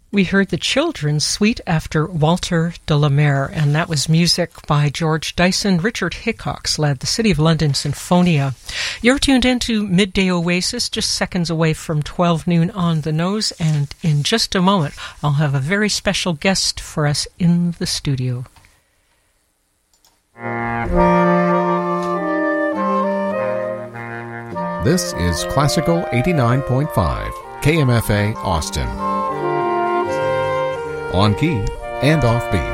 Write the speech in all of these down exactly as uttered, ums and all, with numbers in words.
We heard the children's suite after Walter de la Mare, and that was music by George Dyson. Richard Hickox led the City of London Sinfonia. You're tuned into Midday Oasis, just seconds away from twelve noon on the nose, and in just a moment, I'll have a very special guest for us in the studio. This is Classical eighty-nine point five, K M F A Austin. On key and off beat.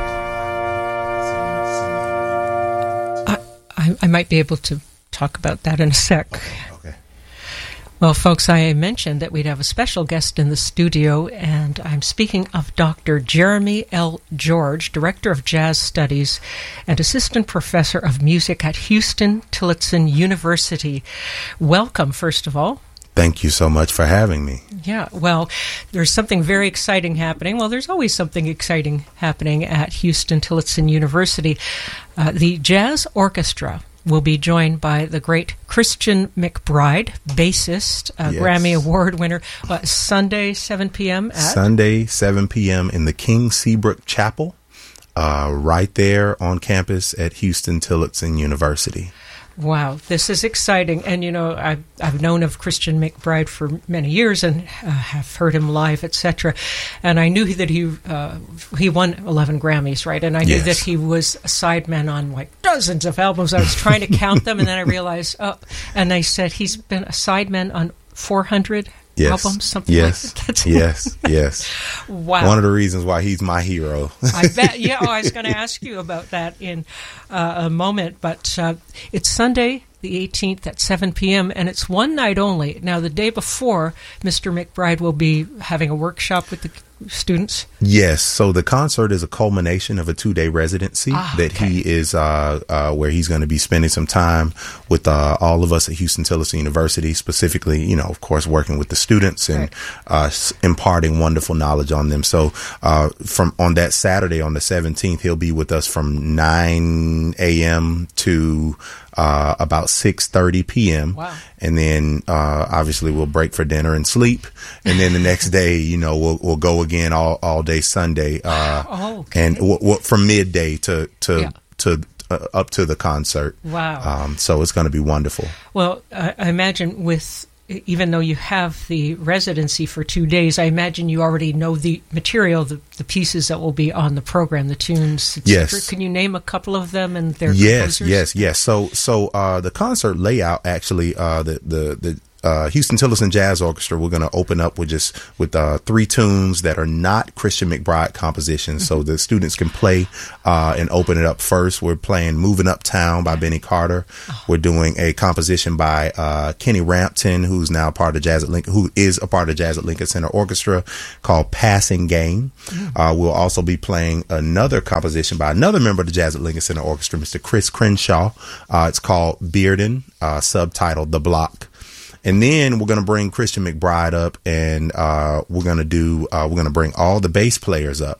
I, I, I might be able to talk about that in a sec. Okay, okay. Well, folks, I mentioned that we'd have a special guest in the studio, and I'm speaking of Doctor Jeremy L. George, Director of Jazz Studies and Assistant Professor of Music at Huston-Tillotson University. Welcome, first of all. Thank you so much for having me. Yeah, well, there's something very exciting happening. Well, there's always something exciting happening at Huston-Tillotson University. Uh, the Jazz Orchestra will be joined by the great Christian McBride, bassist, uh, yes. Grammy Award winner, uh, Sunday, seven p.m. at? Sunday, seven p.m. in the King Seabrook Chapel, uh, right there on campus at Huston-Tillotson University. Wow, this is exciting. And, you know, I've, I've known of Christian McBride for many years and uh, have heard him live, et cetera. And I knew that he uh, he won eleven Grammys, right? And I knew yes. that he was a sideman on, like, dozens of albums. I was trying to count them, and then I realized, oh, and they said he's been a sideman on four hundred yes. albums, something yes. like that. That's yes, yes. Wow. One of the reasons why he's my hero. I bet. Yeah, oh, I was going to ask you about that in uh, a moment, but uh, it's Sunday, the eighteenth at seven p.m., and it's one night only. Now, the day before, Mister McBride will be having a workshop with the students. Yes, so the concert is a culmination of a two-day residency ah, that okay. he is, uh, uh, where he's going to be spending some time with uh, all of us at Huston-Tillotson University, specifically, you know, of course, working with the students and right. uh, imparting wonderful knowledge on them. So uh, from on that Saturday, on the seventeenth, he'll be with us from nine a.m. to uh, about six thirty p.m. Wow. And then uh, obviously we'll break for dinner and sleep. And then the next day, you know, we'll we'll go again all, all day Sunday. Uh, oh, okay. And w- w- from midday to to Yeah. to uh, up to the concert. Wow. Um, so it's going to be wonderful. Well, I, I imagine with, even though you have the residency for two days, I imagine you already know the material, the, the pieces that will be on the program, the tunes, et cetera. Yes. Can you name a couple of them and their Yes, composers? yes, yes. So so uh, the concert layout, actually, uh, the the the. Uh, Huston-Tillotson Jazz Orchestra, we're going to open up with just with uh, three tunes that are not Christian McBride compositions, mm-hmm. so the students can play uh, and open it up first. We're playing "Moving Uptown" by Benny Carter. Oh. We're doing a composition by uh, Kenny Rampton, who's now part of Jazz at Lincoln, who is a part of Jazz at Lincoln Center Orchestra, called "Passing Game." Mm-hmm. Uh, we'll also be playing another composition by another member of the Jazz at Lincoln Center Orchestra, Mister Chris Crenshaw. Uh, it's called "Bearden," uh, subtitled "The Block." And then we're going to bring Christian McBride up, and uh, we're going to do, uh, we're going to bring all the bass players up,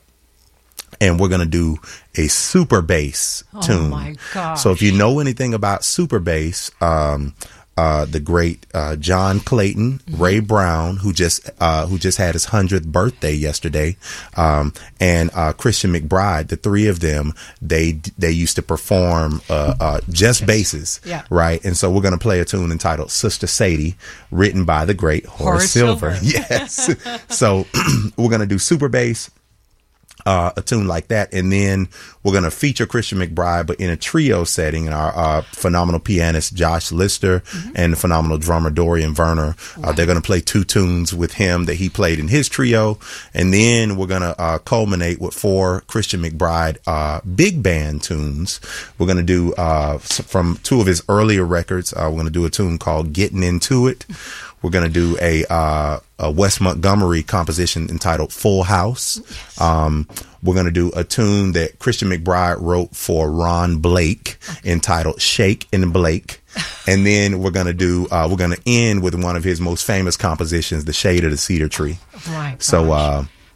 and we're going to do a super bass oh tune. My gosh. So if you know anything about super bass, um, uh, the great uh, John Clayton, mm-hmm. Ray Brown, who just uh, who just had his hundredth birthday yesterday, um, and uh, Christian McBride, the three of them, they they used to perform uh, uh, just basses, yeah. right? And so we're going to play a tune entitled "Sister Sadie," written by the great Horace, Horace Silver. Silver. Yes. So we're going to do super bass. Uh, a tune like that, and then we're going to feature Christian McBride, but in a trio setting, and our uh, phenomenal pianist Josh Lister mm-hmm. and the phenomenal drummer Dorian Werner. Wow. Uh, they're going to play two tunes with him that he played in his trio, and then we're going to uh, culminate with four Christian McBride uh, big band tunes. We're going to do uh, from two of his earlier records. Uh, we're going to do a tune called "Getting Into It." We're going to do a, uh, a Wes Montgomery composition entitled "Full House." Yes. Um, we're going to do a tune that Christian McBride wrote for Ron Blake okay. entitled "Shake and Blake." And then we're going to do, uh, we're going to end with one of his most famous compositions, "The Shade of the Cedar Tree." Oh my so, uh,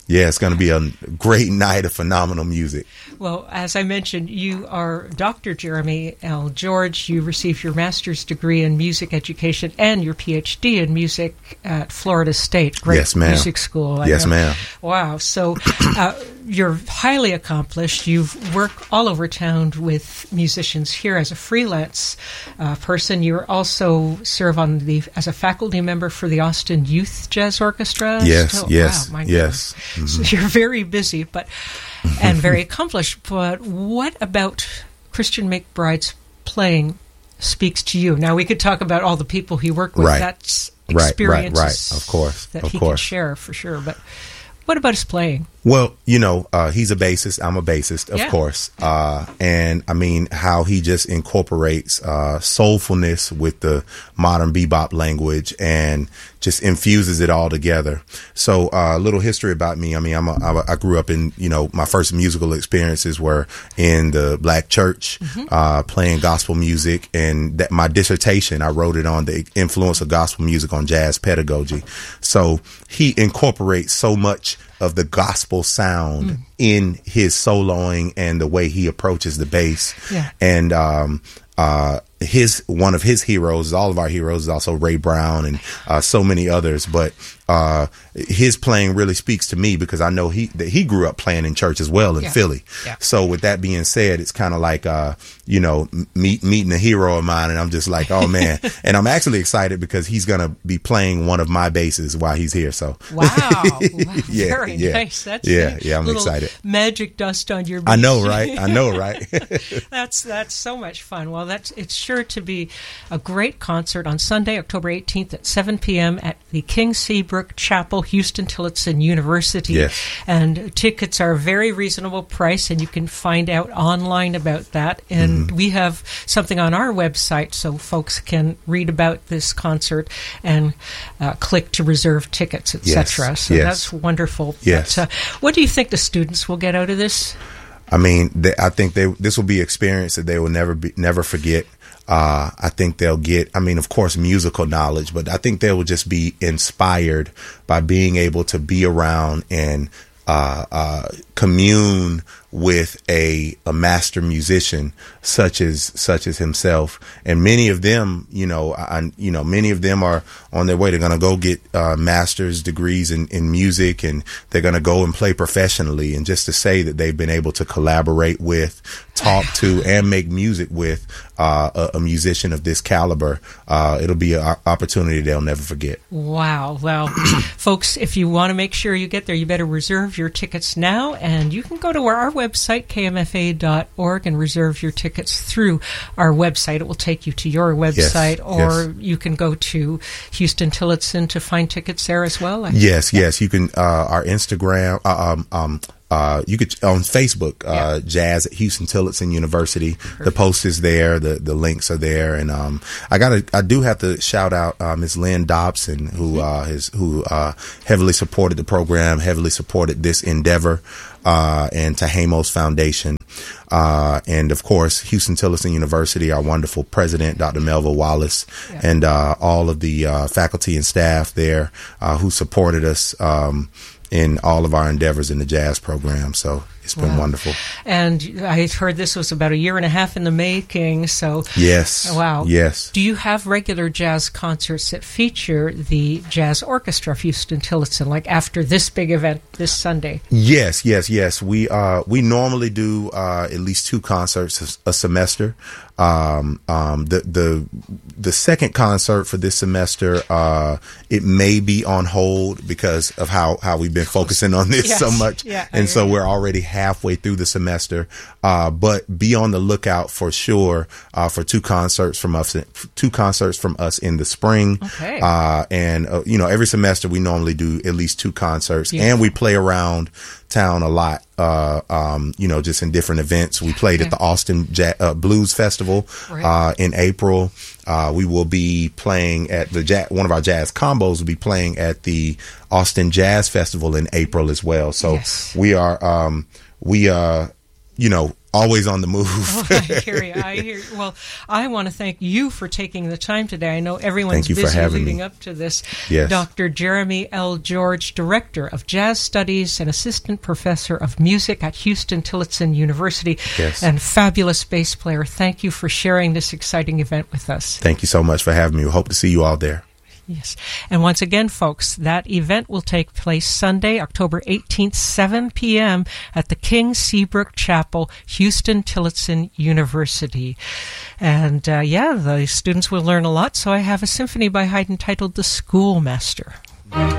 yeah, it's going to be a great night of phenomenal music. Well, as I mentioned, you are Doctor Jeremy L. George. You received your master's degree in music education and your P H D in music at Florida State. Great yes, ma'am. music school. I Yes, know. ma'am. Wow. So uh, you're highly accomplished. You've worked all over town with musicians here as a freelance uh, person. You also serve on the as a faculty member for the Austin Youth Jazz Orchestra. Yes, so, yes, wow, my yes. Mm-hmm. So you're very busy, but and very accomplished. But what about Christian McBride's playing speaks to you? Now we could talk about all the people he worked with. Right. That's Right, experiences right, right. Of course, that of he course. can share for sure. But what about his playing? Well, you know, uh, he's a bassist. I'm a bassist, of Yeah. course. Uh, and I mean, how he just incorporates uh, soulfulness with the modern bebop language and just infuses it all together. So uh, a little history about me. I mean, I'm a, I'm a, I grew up in, you know, my first musical experiences were in the black church, mm-hmm. uh, playing gospel music. And that my dissertation, I wrote it on the influence of gospel music on jazz pedagogy. So he incorporates so much of the gospel sound mm. in his soloing and the way he approaches the bass. Yeah. And um, uh, his one of his heroes, all of our heroes, is also Ray Brown and uh, so many others. But uh, his playing really speaks to me because I know he that he grew up playing in church as well in yeah. Philly. Yeah. So with that being said, it's kind of like uh, you know meet, meeting a hero of mine, and I'm just like, oh man. And I'm actually excited because he's gonna be playing one of my basses while he's here. So wow, wow. yeah, very yeah. nice. That's yeah, nice. yeah. I'm Little excited. Magic dust on your. I bass. know, right? I know, right? that's that's so much fun. Well, that's it's sure to be a great concert on Sunday, October eighteenth at seven p.m. at the King Seabrook Chapel, Houston Tillotson University. Yes. And tickets are a very reasonable price, and you can find out online about that. And mm-hmm. we have something on our website so folks can read about this concert and uh, click to reserve tickets, et cetera. Yes. So yes. that's wonderful. Yes. But, uh, what do you think the students will get out of this? I mean, they, I think they this will be an experience that they will never be never forget. Uh, I think they'll get, I mean, of course, musical knowledge, but I think they will just be inspired by being able to be around and uh, uh, commune with a a master musician such as such as himself. And many of them, you know, I, you know, many of them are on their way. They're going to go get uh, master's degrees in, in music, and they're going to go and play professionally. And just to say that they've been able to collaborate with, talk to, and make music with uh, a, a musician of this caliber, uh, it'll be an opportunity they'll never forget. Wow. Well, folks, if you want to make sure you get there, you better reserve your tickets now. And you can go to our website, K M F A dot org, and reserve your tickets through our website. It will take you to your website, yes, or yes. you can go to Houston Tillotson to find tickets there as well. I yes, yeah. yes. You can, uh, our Instagram, uh, um, um, Uh, you could on Facebook, uh, yeah. Jazz at Houston Tillotson University. Perfect. The post is there. The, the links are there. And, um, I gotta, I do have to shout out, uh, Miss Lynn Dobson, who, uh, has, who, uh, heavily supported the program, heavily supported this endeavor, uh, and Tehamos Foundation. Uh, and of course, Houston Tillotson University, our wonderful president, Doctor Melville Wallace, yeah. and, uh, all of the, uh, faculty and staff there, uh, who supported us, um, in all of our endeavors in the jazz program. So it's been wow. wonderful. And I heard this was about a year and a half in the making. So yes. Wow. Yes. Do you have regular jazz concerts that feature the Jazz Orchestra of Houston Tillotson, like after this big event this Sunday? Yes, yes, yes. We uh we normally do uh at least two concerts a, a semester. Um, um, the, the, the second concert for this semester, uh, it may be on hold because of how, how we've been focusing on this yes. so much. Yeah, and so we're already halfway through the semester. Uh, but be on the lookout for sure, uh, for two concerts from us, two concerts from us in the spring. Okay. Uh, and, uh, you know, every semester we normally do at least two concerts. Beautiful. And we play around town a lot, uh, um, you know, just in different events. We played okay. at the Austin ja- uh, Blues Festival right. uh, in April. Uh, we will be playing at the ja- one of our jazz combos will be playing at the Austin Jazz Festival in April as well. So yes. we are, um, we, uh, you know, always on the move. Oh, I hear you. I hear you. Well, I want to thank you for taking the time today. I know everyone's Thank you for busy having leading me. up to this. Yes. Doctor Jeremy L. George, Director of Jazz Studies and Assistant Professor of Music at Huston-Tillotson University, Yes. and fabulous bass player. Thank you for sharing this exciting event with us. Thank you so much for having me. We hope to see you all there. Yes. And once again, folks, that event will take place Sunday, October eighteenth, seven p.m. at the King Seabrook Chapel, Huston-Tillotson University. And, uh, yeah, the students will learn a lot, so I have a symphony by Haydn titled The Schoolmaster.